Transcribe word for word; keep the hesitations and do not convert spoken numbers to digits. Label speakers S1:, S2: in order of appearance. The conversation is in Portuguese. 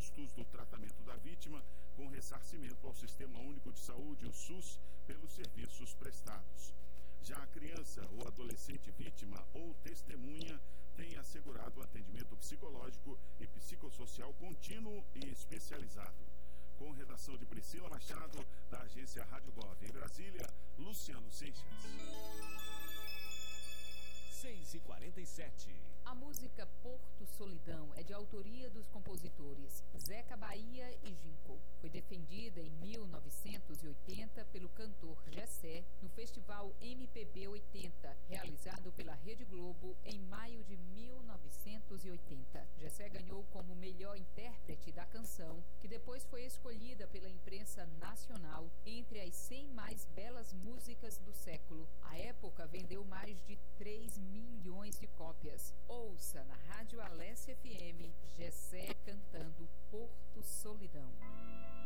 S1: custos do tratamento da vítima, com ressarcimento ao Sistema Único de Saúde, o SUS, pelos serviços prestados. Já a criança ou adolescente vítima ou testemunha tem assegurado atendimento psicológico e psicossocial contínuo e especializado. Com redação de Priscila Machado, da agência Rádio Gov. Em Brasília, Luciano Seixas.
S2: seis e quarenta e sete.
S3: A música Porto Solidão é de autoria dos compositores Zeca Bahia e Ginco. Foi defendida em mil novecentos e oitenta pelo cantor Gessé no Festival M P B oitenta, realizado pela Rede Globo em maio de mil novecentos e oitenta. Gessé ganhou como melhor intérprete da canção, que depois foi escolhida pela imprensa nacional entre as cem mais belas músicas do século. A época vendeu mais de três milhões de cópias. Ouça na Rádio Alessia F M, Gessé cantando Porto Solidão.